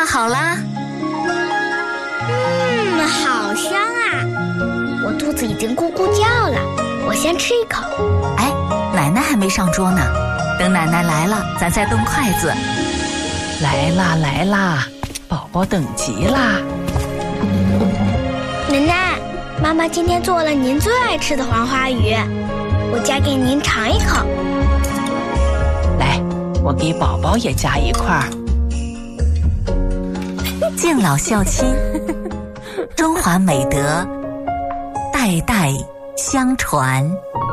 烫好啦。 好香啊！我肚子已经咕咕叫了，我先吃一口。 哎，奶奶还没上桌呢，等奶奶来了，咱再动筷子。 来啦来啦，宝宝等急啦。 奶奶，妈妈今天做了您最爱吃的黄花鱼，我夹给您尝一口。 来，我给宝宝也夹一块儿。 敬老孝亲，中华美德代代相传。